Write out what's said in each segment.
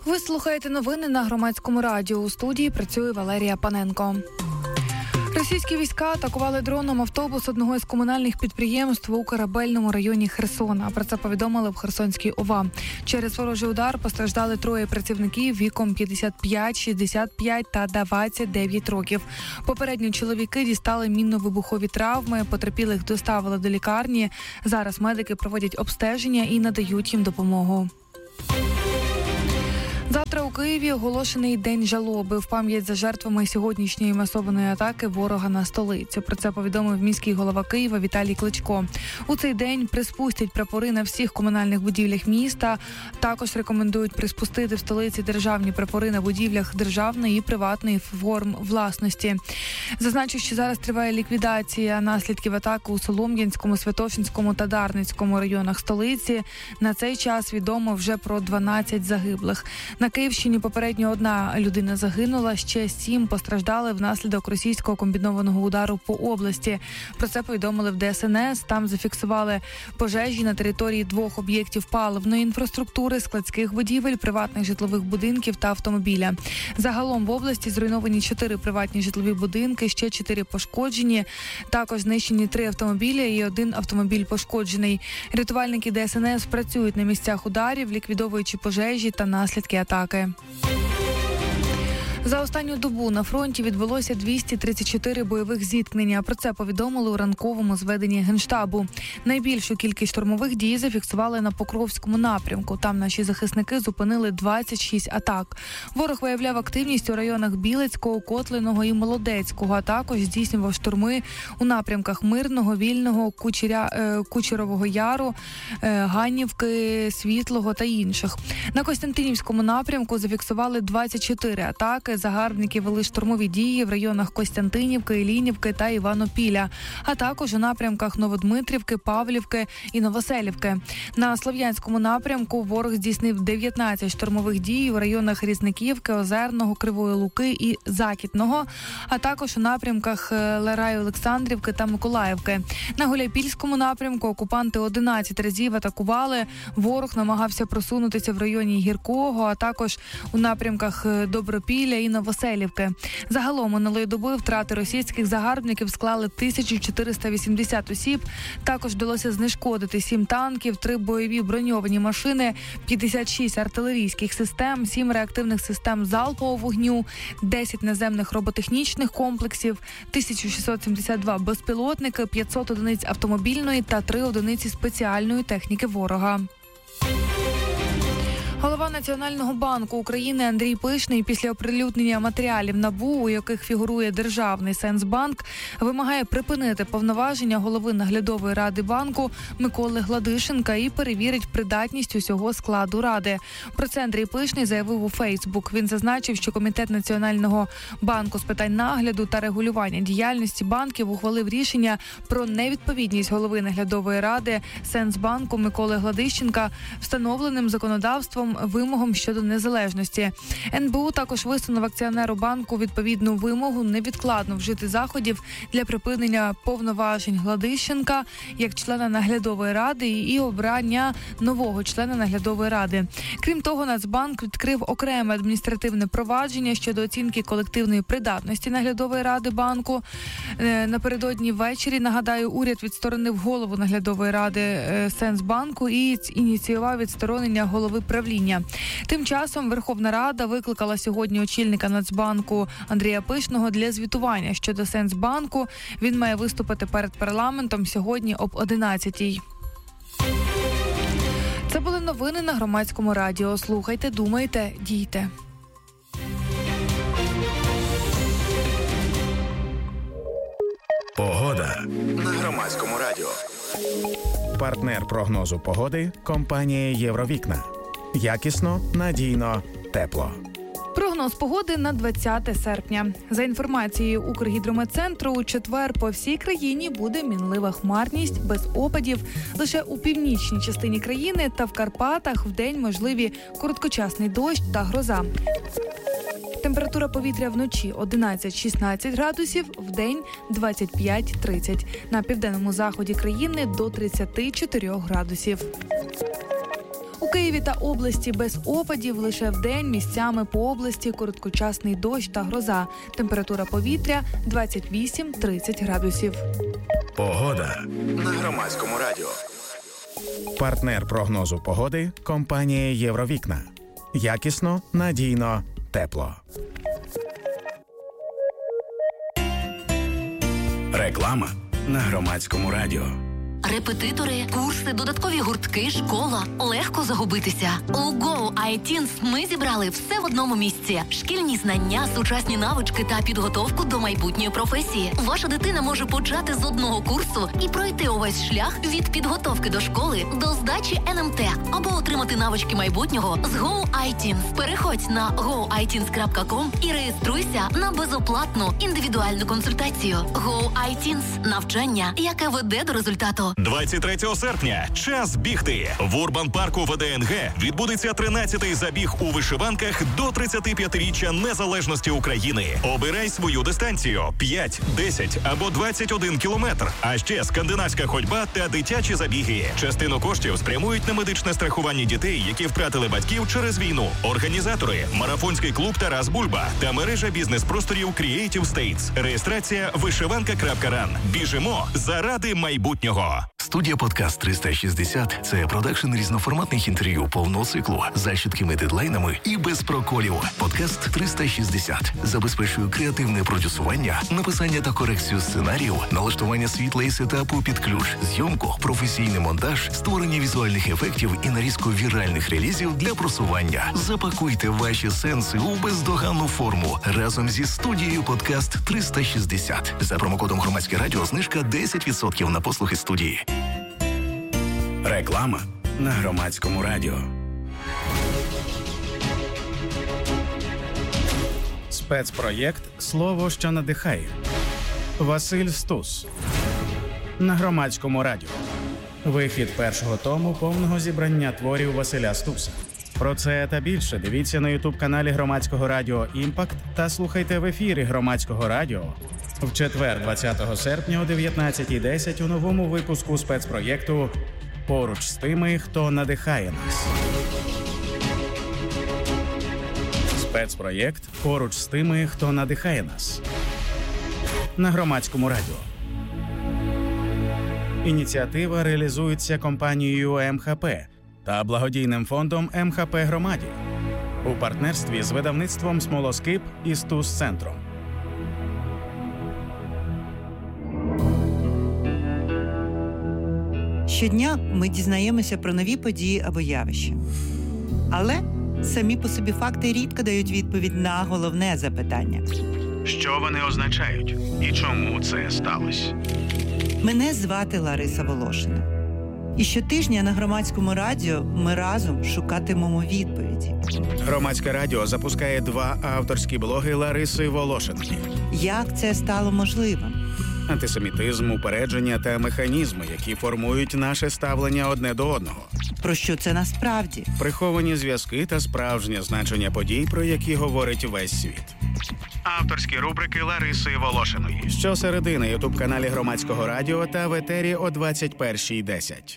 Ви слухаєте новини на Громадському радіо. У студії працює Валерія Паненко. Російські війська атакували дроном автобус одного із комунальних підприємств у Корабельному районі Херсона. Про це повідомили в Херсонській ОВА. Через ворожий удар постраждали 3 працівників віком 55, 65 та 29 років. Попередньо чоловіки дістали мінно-вибухові травми, потерпілих доставили до лікарні. Зараз медики проводять обстеження і надають їм допомогу. Завтра у Києві оголошений День жалоби в пам'ять за жертвами сьогоднішньої масованої атаки ворога на столицю. Про це повідомив міський голова Києва Віталій Кличко. У цей день приспустять прапори на всіх комунальних будівлях міста. Також рекомендують приспустити в столиці державні прапори на будівлях державної і приватної форм власності. Зазначу, що зараз триває ліквідація наслідків атаки у Солом'янському, Святошинському та Дарницькому районах столиці. На цей час відомо вже про 12 загиблих. На Київщині попередньо 1 людина загинула, ще 7 постраждали внаслідок російського комбінованого удару по області. Про це повідомили в ДСНС. Там зафіксували пожежі на території 2 об'єктів паливної інфраструктури, складських будівель, приватних житлових будинків та автомобіля. Загалом в області зруйновані 4 приватні житлові будинки, ще 4 пошкоджені. Також знищені 3 автомобілі і 1 автомобіль пошкоджений. Рятувальники ДСНС працюють на місцях ударів, ліквідовуючи пожежі та наслідки атаки. За останню добу на фронті відбулося 234 бойових зіткнення. Про це повідомили у ранковому зведенні Генштабу. Найбільшу кількість штурмових дій зафіксували на Покровському напрямку. Там наші захисники зупинили 26 атак. Ворог виявляв активність у районах Білецького, Котлиного і Молодецького, а також здійснював штурми у напрямках Мирного, Вільного, Кучерового Яру, Ганнівки, Світлого та інших. На Костянтинівському напрямку зафіксували 24 атаки. Загарбники вели штурмові дії в районах Костянтинівки, Іллінівки та Іванопіля, а також у напрямках Новодмитрівки, Павлівки і Новоселівки. На Слов'янському напрямку ворог здійснив 19 штурмових дій у районах Різниківки, Озерного, Кривої Луки і Закітного, а також у напрямках Лераю, Олександрівки та Миколаївки. На Гуляйпільському напрямку окупанти 11 разів атакували. Ворог намагався просунутися в районі Гіркого, а також у напрямках Добропілля і Новоселівки. Загалом минулої доби втрати російських загарбників склали 1480 осіб. Також вдалося знешкодити 7 танків, 3 бойові броньовані машини, 56 артилерійських систем, 7 реактивних систем залпового вогню, 10 наземних роботехнічних комплексів, 1672 безпілотники, 500 одиниць автомобільної та 3 одиниці спеціальної техніки ворога. Голова Національного банку України Андрій Пишний після оприлюднення матеріалів НАБУ, у яких фігурує Державний Сенсбанк, вимагає припинити повноваження голови наглядової ради банку Миколи Гладишенка і перевірить придатність усього складу ради. Про це Андрій Пишний заявив у Фейсбук. Він зазначив, що Комітет Національного банку з питань нагляду та регулювання діяльності банків ухвалив рішення про невідповідність голови наглядової ради Сенсбанку Миколи Гладищенка встановленим законодавством вимогам щодо незалежності. НБУ також висунув акціонеру банку відповідну вимогу невідкладно вжити заходів для припинення повноважень Гладищенка як члена наглядової ради і обрання нового члена наглядової ради. Крім того, Нацбанк відкрив окреме адміністративне провадження щодо оцінки колективної придатності наглядової ради банку. Напередодні ввечері, нагадаю, уряд відсторонив голову наглядової ради Сенсбанку і ініціював відсторонення голови правління. Тим часом Верховна Рада викликала сьогодні очільника Нацбанку Андрія Пишного для звітування щодо Сенсбанку. Він має виступити перед парламентом сьогодні об 11:00. Це були новини на Громадському радіо. Слухайте, думайте, дійте. Погода на Громадському радіо. Партнер прогнозу погоди – компанія «Євровікна». Якісно, надійно, тепло. Прогноз погоди на 20 серпня. За інформацією Укргідрометцентру, у четвер по всій країні буде мінлива хмарність, без опадів. Лише у північній частині країни та в Карпатах вдень можливі короткочасний дощ та гроза. Температура повітря вночі 11-16 градусів, вдень 25-30. На південному заході країни до 34 градусів. У Києві та області без опадів, лише вдень місцями по області короткочасний дощ та гроза. Температура повітря 28-30 градусів. Погода на Громадському радіо. Партнер прогнозу погоди – компанія «Євровікна». Якісно, надійно, тепло. Реклама на Громадському радіо. Репетитори, курси, додаткові гуртки, школа. Легко загубитися. У Go iTeens ми зібрали все в одному місці. Шкільні знання, сучасні навички та підготовку до майбутньої професії. Ваша дитина може почати з одного курсу і пройти увесь шлях від підготовки до школи до здачі НМТ або отримати навички майбутнього з Go iTeens. Переходь на goiteens.com і реєструйся на безоплатну індивідуальну консультацію. Go iTeens – навчання, яке веде до результату. 23 серпня – час бігти. В Урбан-парку ВДНГ відбудеться 13-й забіг у вишиванках до 35-річчя незалежності України. Обирай свою дистанцію – 5, 10 або 21 кілометр. А ще скандинавська ходьба та дитячі забіги. Частину коштів спрямують на медичне страхування дітей, які втратили батьків через війну. Організатори – марафонський клуб «Тарас Бульба» та мережа бізнес-просторів Creative States. Реєстрація вишиванка.ран. Біжимо заради майбутнього. Студія «Подкаст 360» – це продакшн різноформатних інтерв'ю повного циклу за чіткими дедлайнами і без проколів. «Подкаст 360» забезпечує креативне продюсування, написання та корекцію сценаріїв, налаштування світла і сетапу під ключ, зйомку, професійний монтаж, створення візуальних ефектів і нарізку віральних релізів для просування. Запакуйте ваші сенси у бездоганну форму разом зі студією «Подкаст 360». За промокодом «Громадське радіо» знижка 10% на послуги студії. Реклама на Громадському радіо. Спецпроєкт «Слово, що надихає». Василь Стус. На Громадському радіо. Вихід першого тому повного зібрання творів Василя Стуса. Про це та більше дивіться на ютуб-каналі Громадського радіо «Імпакт» та слухайте в ефірі Громадського радіо в четвер, 20 серпня о 19:10 у новому випуску спецпроєкту «Поруч з тими, хто надихає нас». Спецпроєкт «Поруч з тими, хто надихає нас» на Громадському радіо. Ініціатива реалізується компанією МХП та благодійним фондом МХП Громаді у партнерстві з видавництвом «Смолоскип» і «Стус-центром». Щодня ми дізнаємося про нові події або явища. Але самі по собі факти рідко дають відповідь на головне запитання. Що вони означають і чому це сталося? Мене звати Лариса Волошина. І щотижня на Громадському радіо ми разом шукатимемо відповіді. Громадське радіо запускає 2 авторські блоги Лариси Волошиної. Як це стало можливим? Антисемітизм, упередження та механізми, які формують наше ставлення одне до одного. Про що це насправді? Приховані зв'язки та справжнє значення подій, про які говорить весь світ. Авторські рубрики Лариси Волошиної. Щосереди на ютуб-каналі Громадського радіо та в етері о 21:10.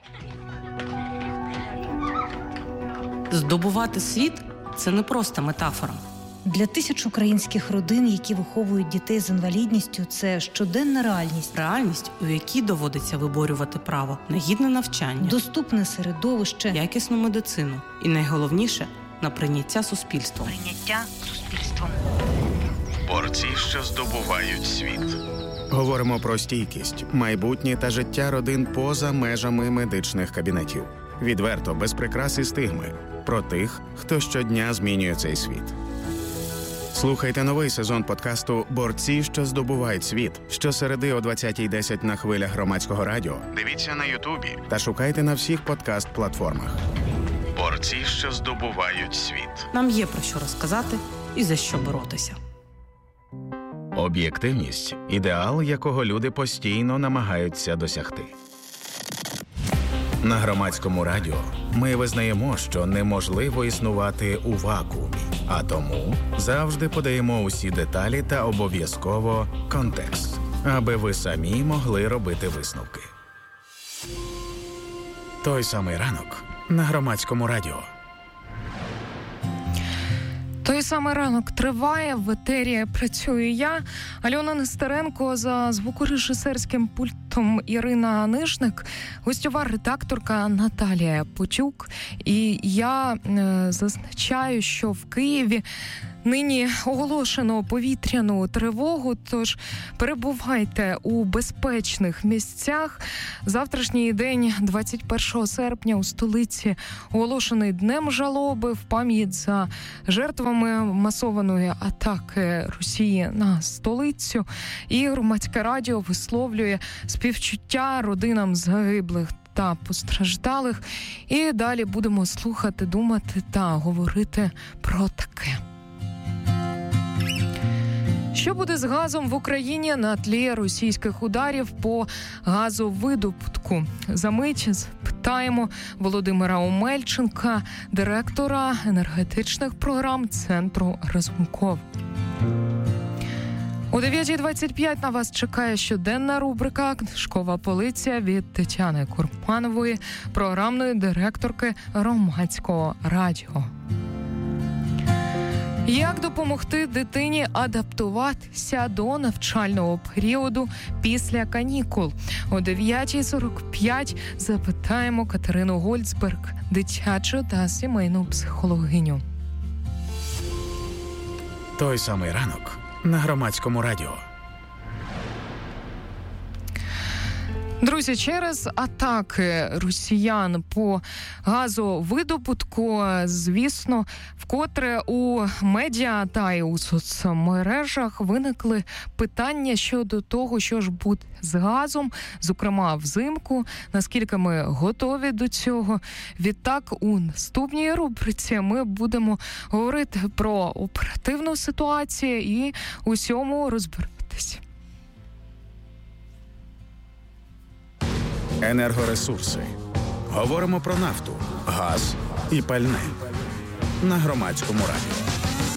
Здобувати світ – це не просто метафора. Для тисяч українських родин, які виховують дітей з інвалідністю, це щоденна реальність. Реальність, у якій доводиться виборювати право на гідне навчання, доступне середовище, якісну медицину і, найголовніше, на прийняття суспільством. Борці, що здобувають світ. Говоримо про стійкість, майбутнє та життя родин поза межами медичних кабінетів. Відверто, без прикрас і стигми. Про тих, хто щодня змінює цей світ. Слухайте новий сезон подкасту «Борці, що здобувають світ» щосереди о 20:10 на хвилях Громадського радіо. Дивіться на Ютубі та шукайте на всіх подкаст-платформах. Борці, що здобувають світ. Нам є про що розказати і за що боротися. Об'єктивність – ідеал, якого люди постійно намагаються досягти. На Громадському радіо ми визнаємо, що неможливо існувати у вакуумі, а тому завжди подаємо усі деталі та обов'язково контекст, аби ви самі могли робити висновки. Той самий ранок, на Громадському радіо. Той самий ранок триває, в етері працюю я, Альона Нестеренко, за звукорежисерським пультом Ірина Нишник, гостьова редакторка Наталія Потюк. І я зазначаю, що в Києві нині оголошено повітряну тривогу, тож перебувайте у безпечних місцях. Завтрашній день, 21 серпня, у столиці оголошений Днем жалоби в пам'ять за жертвами масованої атаки Росії на столицю. І Громадське радіо висловлює співчуття родинам загиблих та постраждалих. І далі будемо слухати, думати та говорити про таке. Що буде з газом в Україні на тлі російських ударів по газовидобутку? Замить запитаємо Володимира Омельченка, директора енергетичних програм Центру Разумков. О 9:25 на вас чекає щоденна рубрика «Книжкова полиця» від Тетяни Курманової, програмної директорки Громадського радіо. Як допомогти дитині адаптуватися до навчального періоду після канікул? О 9:45 запитаємо Катерину Гольцберг, дитячу та сімейну психологиню. Той самий ранок на Громадському радіо. Друзі, через атаки росіян по газовидобутку, звісно, вкотре у медіа та й у соцмережах виникли питання щодо того, що ж буде з газом, зокрема взимку, наскільки ми готові до цього. Відтак, у наступній рубриці ми будемо говорити про оперативну ситуацію і усьому розбиратися. Енергоресурси. Говоримо про нафту, газ і пальне. На Громадському радіо.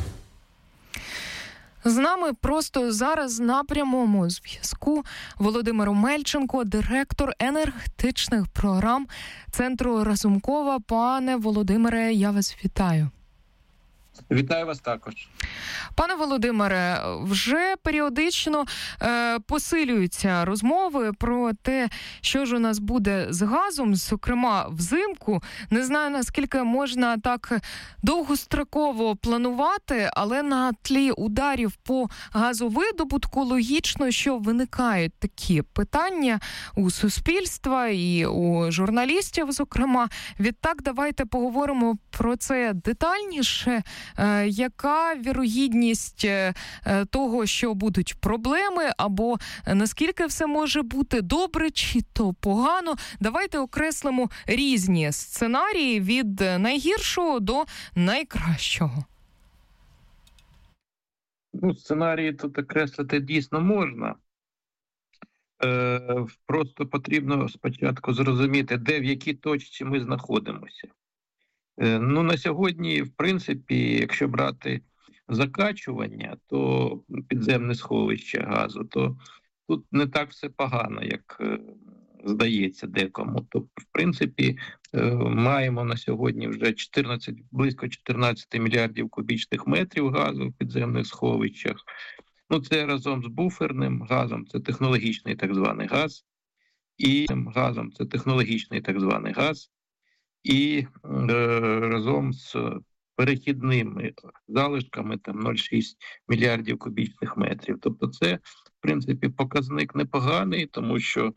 З нами просто зараз на прямому зв'язку Володимир Омельченко, директор енергетичних програм Центру Разумкова. Пане Володимире, я вас вітаю. Вітаю вас також. Пане Володимире, вже періодично посилюються розмови про те, що ж у нас буде з газом, зокрема взимку. Не знаю, наскільки можна так довгостроково планувати, але на тлі ударів по газовидобутку логічно, що виникають такі питання у суспільства і у журналістів, зокрема. Відтак, давайте поговоримо про це детальніше. Яка вірогідність того, що будуть проблеми, або наскільки все може бути добре чи то погано? Давайте окреслимо різні сценарії від найгіршого до найкращого. Сценарії тут окреслити дійсно можна. Просто потрібно спочатку зрозуміти, де, в якій точці ми знаходимося. На сьогодні, в принципі, якщо брати закачування, то підземне сховище газу, то тут не так все погано, як здається декому. То, в принципі, маємо на сьогодні вже близько 14 мільярдів кубічних метрів газу в підземних сховищах. Це разом з буферним газом, це технологічний так званий газ, і газом, це технологічний так званий газ, і разом з перехідними залишками 0,6 мільярдів кубічних метрів. Тобто це, в принципі, показник непоганий, тому що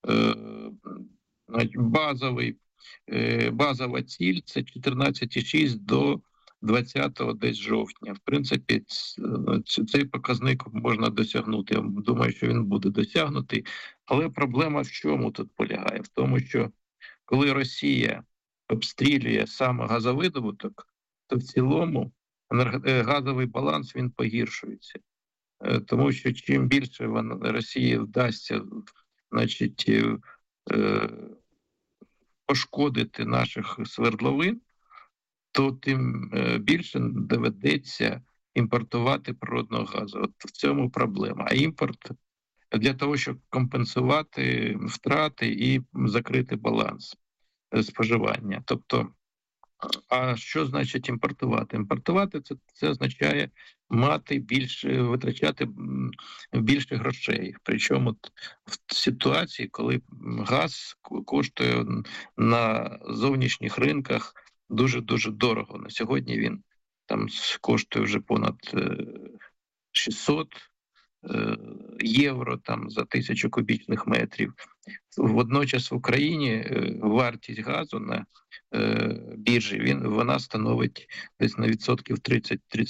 базова ціль – це 14,6 до 20-го десь жовтня. В принципі, цей показник можна досягнути. Я думаю, що він буде досягнутий. Але проблема в чому тут полягає? В тому, що коли Росія обстрілює саме газовидобуток, то в цілому газовий баланс він погіршується. Тому що чим більше Росії вдасться, пошкодити наших свердловин, то тим більше доведеться імпортувати природного газу. От в цьому проблема. А імпорт для того, щоб компенсувати втрати і закрити баланс. споживання. Тобто, а що значить імпортувати? Імпортувати це означає витрачати більше грошей. Причому в ситуації, коли газ коштує на зовнішніх ринках дуже-дуже дорого. На сьогодні він там коштує вже понад 600 євро там за 1000 кубічних метрів. Водночас в Україні вартість газу на біржі вона становить десь на відсотків 30-35